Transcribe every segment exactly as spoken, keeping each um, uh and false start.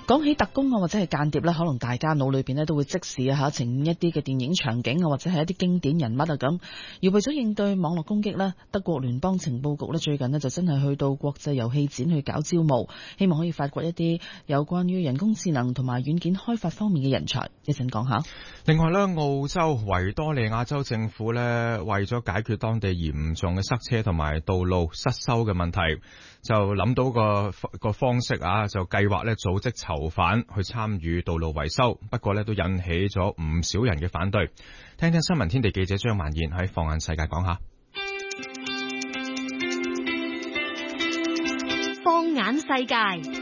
講起特工啊或者係間諜咧，可能大家腦裏邊咧都會即時啊吓呈現一啲嘅電影場景啊，或者係一啲經典人物啊咁。而為咗應對網絡攻擊咧，德國聯邦情報局咧最近咧就真係去到國際遊戲展去搞招募，希望可以發掘一啲有關於人工智能同埋軟件開發方面嘅人才。一陣講下。 另外咧，澳洲維多利亞州政府咧為咗解決當地嚴重嘅塞車同埋道路失修嘅問題，就諗到個個方式啊，就計劃咧組織囚犯去參與道路維修，不過咧都引起咗唔少人嘅反對。聽聽新聞天地記者張曼燕喺放眼世界講下。 放眼世界。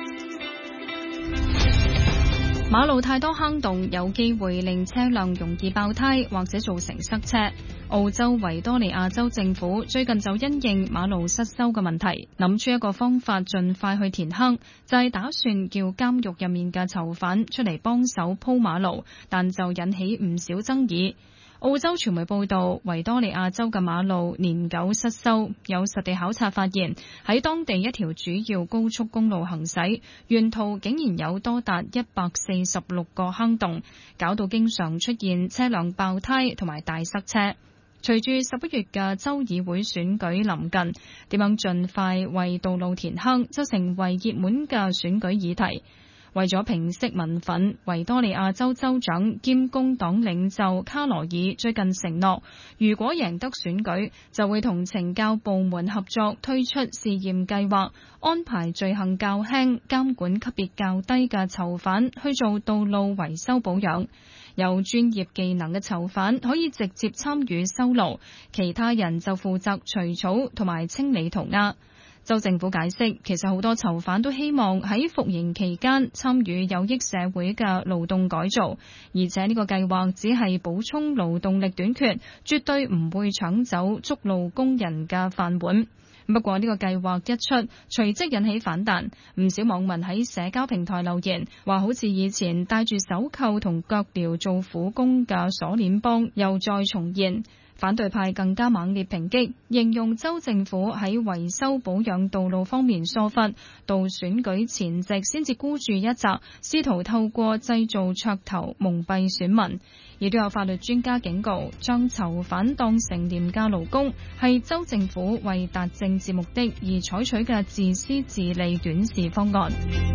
馬路太多坑洞，有機會令車輛容易爆胎或者造成塞車。澳洲維多利亞州政府最近就因應馬路失修嘅問題，諗出一個方法盡快去填坑，就係打算叫監獄入面嘅囚犯出嚟幫手鋪馬路，但就引起唔少爭議。澳洲傳媒報道，維多利亞州嘅馬路年久失修，有實地考察發現，喺當地一條主要高速公路行駛，沿途竟然有多達一百四十六個坑洞，搞到經常出現車輛爆胎同埋大塞車。隨住十一月嘅州議會選舉臨近，點樣盡快為道路填坑就成為熱門嘅選舉議題。為咗平息民憤，維多利亞州州長兼工黨領袖卡羅爾最近承諾，如果贏得選舉，就會同懲教部門合作推出試驗計劃，安排罪行較輕、監管級別較低嘅囚犯去做道路維修保養。有專業技能嘅囚犯可以直接參與修路，其他人就負責除草同埋清理塗鴉。州政府解釋，其實好多囚犯都希望喺服刑期間參與有益社會嘅勞動改造，而且呢個計劃只係補充勞動力短缺，絕對唔會搶走築路工人嘅飯碗。不過呢個計劃一出，隨即引起反彈，唔少網民喺社交平台留言，話好似以前戴住手扣同腳鐐做苦工嘅鎖鏈幫又再重現。反對派更加猛烈抨擊，形容州政府喺維修保養道路方面疏忽，到選舉前夕先至孤注一擲，試圖透過製造噱頭蒙蔽選民。亦都有法律專家警告，將囚犯當成廉價勞工，係州政府為達政治目的而採取嘅自私自利短視方案。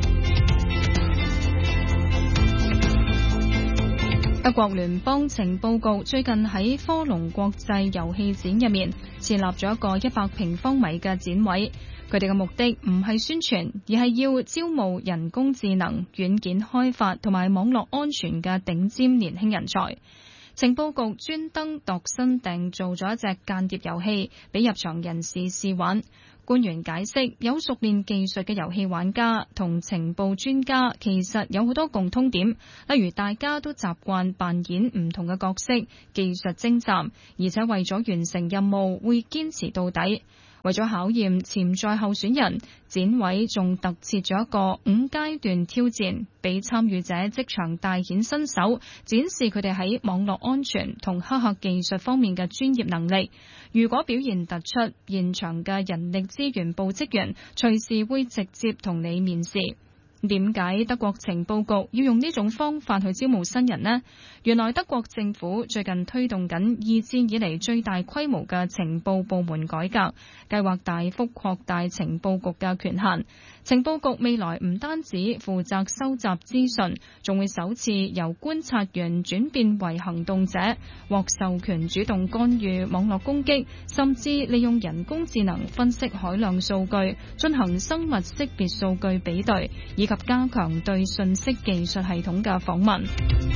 德國聯邦情報局最近喺科隆國際遊戲展入面設立咗一個一百平方米嘅展位，佢哋嘅目的唔係宣傳，而係要招募人工智能、軟件開發同埋網絡安全嘅頂尖年輕人才。情報局專登度身訂造咗一隻間諜遊戲，俾入場人士試玩。官員解釋，有熟練技術嘅遊戲玩家同情報專家其實有好多共通點，例如大家都習慣扮演唔同嘅角色，技術精湛，而且為咗完成任務會堅持到底。為咗考驗潛在候選人，展位仲特設咗一個五階段挑戰，俾參與者即場大顯身手，展示佢哋喺網絡安全同黑客技術方面嘅專業能力。如果表現突出，現場嘅人力資源部職員隨時會直接同你面試。點解德國情報局要用呢種方法去招募新人呢？原來德國政府最近推動緊二戰以嚟最大規模嘅情報部門改革，計劃大幅擴大情報局嘅權限。情報局未來唔單止負責收集資訊，仲會首次由觀察員轉變為行動者，獲授權主動干預網絡攻擊，甚至利用人工智能分析海量數據，進行生物識別數據比對，以及加強對信息技術系統嘅訪問。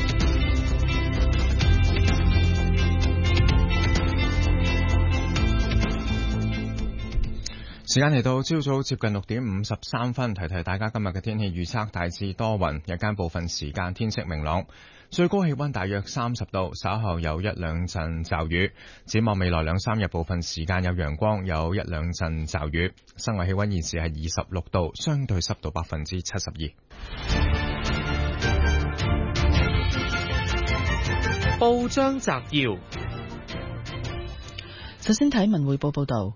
時間嚟到朝早接近六點五十三分，提提大家今日嘅天氣預測，大致多雲，日間部分時間天色明朗，最高氣溫大約三十度，稍後有一兩陣驟雨。展望未來兩三日部分時間有陽光，有一兩陣驟雨。室外氣溫現時係二十六度，相對濕度百分之七十二。 報章摘要， 首先睇文匯報報道。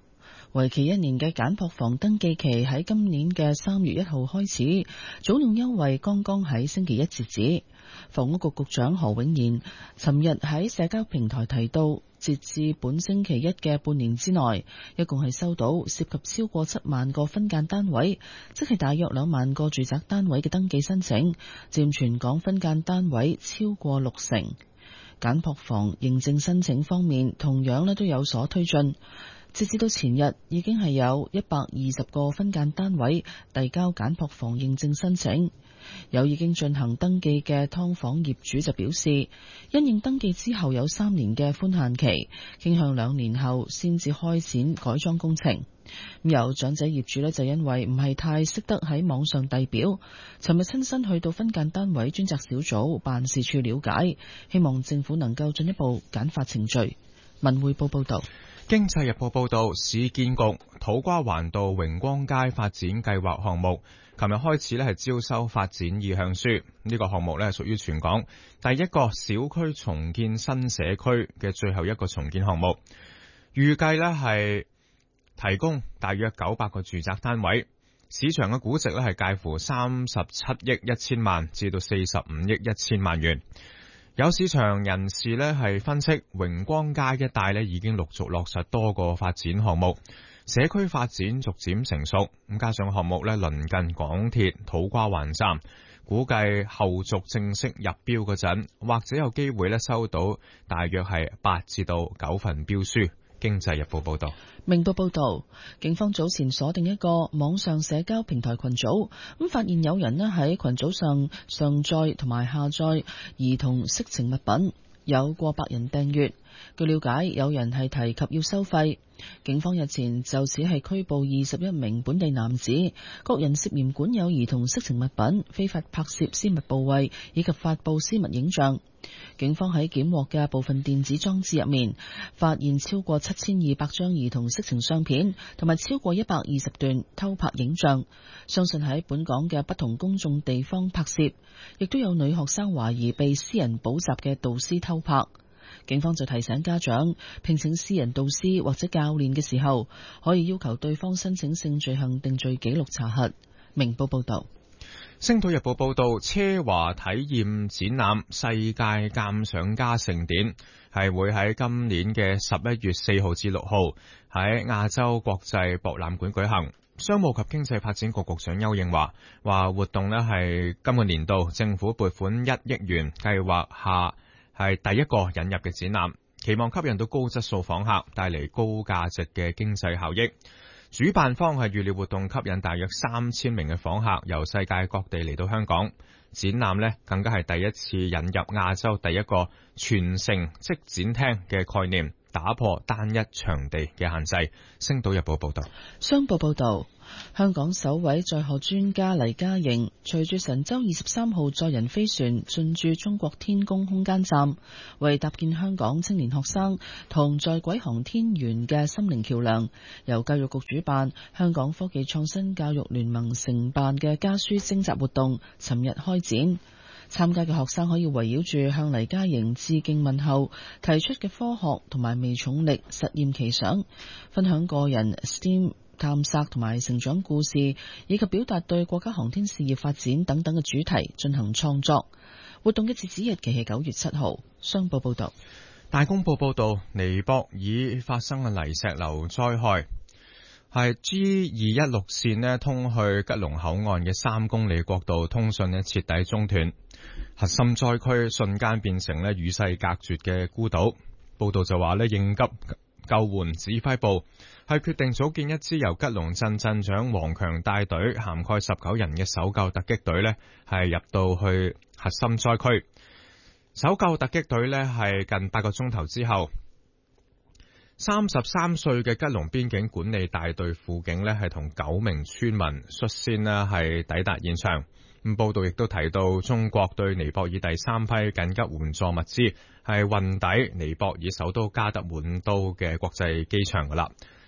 為期一年嘅簡樸房登記期喺今年嘅三月一號開始，早鳥優惠剛剛喺星期一截止。房屋局局長何永賢尋日喺社交平台提到，截至本星期一嘅半年之內，一共係收到涉及超過七萬個分間單位，即係大約兩萬個住宅單位嘅登記申請，佔全港分間單位超過六成。簡樸房認證申請方面，同樣咧都有所推進。截至到前日，已經係有一百二十個分間單位遞交簡樸房認證申請。有已經進行登記嘅劏房業主就表示，因應登記之後有三年嘅寬限期，傾向兩年後先至開展改裝工程。有長者業主呢，就因為唔係太識得喺網上遞表，尋日親身去到分間單位專責小組辦事處了解，希望政府能夠進一步簡化程序。文匯報報道。 經濟日報報道，市建局土瓜灣道榮光街發展計劃項目琴日開始咧係招收發展意向書。呢個項目咧屬於全港第一個小區重建新社區嘅最後一個重建項目，預計咧係提供大約九百個住宅單位，市場嘅估值咧係介乎三十七億一千萬至到四十五億一千萬元。有市場人士咧係分析，榮光街一帶咧已經陸續落實多個發展項目，社區發展逐漸成熟。咁加上項目咧鄰近港鐵土瓜灣站，估計後續正式入標嗰陣，或者有機會咧收到大約係八至到九份標書。經濟日報報道。 明報報道，警方早前鎖定一個網上社交平台群組，咁發現有人咧喺群組上上載同埋下載兒童色情物品，有過百人訂閱。據了解，有人係提及要收費。警方日前就此係拘捕二十一名本地男子，各人涉嫌管有兒童色情物品、非法拍攝私密部位以及發布私密影像。警方喺檢獲嘅部分電子裝置入面，發現超過七千二百張兒童色情相片，同埋超過一百二十段偷拍影像。相信喺本港嘅不同公眾地方拍攝，亦都有女學生懷疑被私人補習嘅導師偷拍。警方就提醒家長，聘請私人導師或者教練嘅時候，可以要求對方申請性罪行定罪記錄查核。明報報道。 星島日報報道，奢華體驗展覽世界鑑賞家盛典係會喺今年嘅十一月四號至六號喺亞洲國際博覽館舉行。商務及經濟發展局局長邱應華話，活動呢係今個年度政府撥款一億元計劃下係第一個引入嘅展覽，期望吸引到高質素訪客，帶嚟高價值嘅經濟效益。主辦方係預料活動吸引大約三千名嘅訪客由世界各地嚟到香港。展覽呢更加係第一次引入亞洲第一個全城即展廳嘅概念，打破單一場地嘅限制。星島日報報道。 商報報道，香港首位載荷專家黎嘉瑩隨住神舟二十三號載人飛船進駐中國天宮空間站，為搭建香港青年學生同在軌航天員嘅心靈橋樑，由教育局主辦、香港科技創新教育聯盟承辦嘅家書徵集活動尋日開展。參加嘅學生可以圍繞住向黎嘉瑩致敬問候提出嘅科學同埋微重力實驗奇想，分享個人 S T E M 探索同埋成長故事，以及表達對國家航天事業發展等等嘅主題進行創作。活動嘅截止日期係九月七號。商報報道。 大公報報道，尼泊爾發生嘅泥石流災害，係 G 二一六線呢通去吉隆口岸嘅三公里國道通訊呢徹底中斷，核心災區瞬間變成呢與世隔絕嘅孤島。報道就話呢，應急救援指揮部係決定組建一支由吉隆鎮鎮長王強帶隊，涵蓋十九人嘅搜救突擊隊呢係入到去核心災區。搜救突擊隊呢係近八個鐘頭之後，三十三歲嘅吉隆邊境管理大隊輔警呢係同九名村民率先呢係抵達現場。咁報道亦都提到，中國對尼泊爾第三批緊急援助物資係運抵尼泊爾首都加德滿都嘅國際機場噶啦。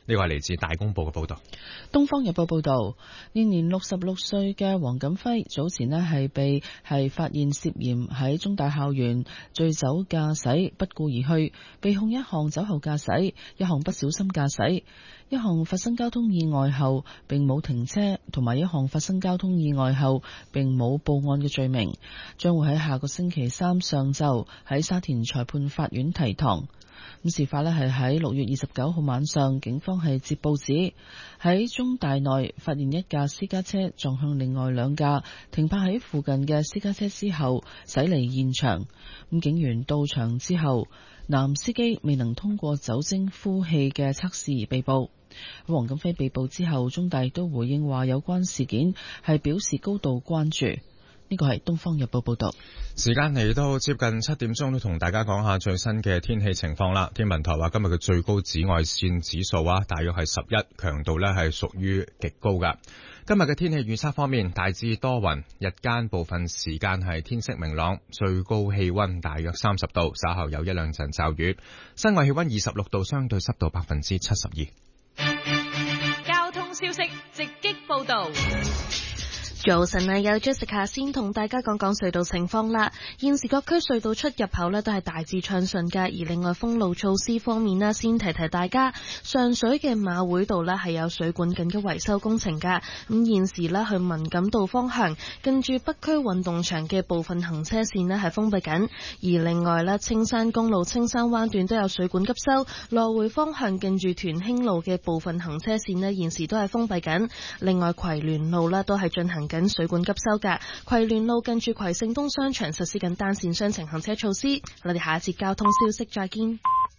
呢個係嚟自大公報嘅報導。 東方日報報導，現年六十六歲嘅黃錦輝早前呢係被係發現涉嫌喺中大校園醉酒駕駛不顧而去，被控一項酒後駕駛、一項不小心駕駛、一項發生交通意外後並冇停車，同埋一項發生交通意外後並冇報案嘅罪名，將會喺下個星期三上晝喺沙田裁判法院提堂。咁事發呢係喺六月二十九號晚上，警方係接報紙喺中大內發現一架私家車撞向另外兩架停泊喺附近嘅私家車之後駛離現場。咁警員到場之後，男司機未能通過酒精呼氣嘅測試而被捕。黃錦輝被捕之後，中大都回應話有關事件係表示高度關注。呢個係《東方日報》報道。 時間嚟到接近七點鐘，都同大家講下最新嘅天氣情況啦。天文台話今日嘅最高紫外線指數啊，大約係十一，強度呢係屬於極高噶。今日嘅天氣預測方面，大致多雲，日間部分時間係天色明朗，最高氣溫大約三十度，稍後有一兩陣驟雨。室外氣溫二十六度，相對濕度百分之七十二。 交通消息直擊報道。 早晨啊，有 Jessica 先同大家講講隧道情況啦。現時各區隧道出入口呢都係大致暢順㗎，而另外封路措施方面呢，先提提大家，上水嘅馬會道呢係有水管緊急維修工程㗎。咁現時呢去文錦道方向，近住北區運動場嘅部分行車線呢係封閉緊，而另外呢青山公路青山灣段都有水管急修，來回方向近住屯興路嘅部分行車線呢現時都係封閉緊。另外葵聯路呢都係進行緊水管急修嘅，葵聯路近住葵盛東商場實施緊單線雙程行車措施。我哋下一節交通消息再見。